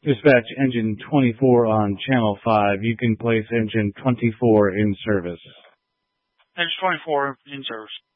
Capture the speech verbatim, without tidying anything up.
Dispatch engine twenty-four on channel five. You can place engine twenty-four in service. Engine twenty-four in service.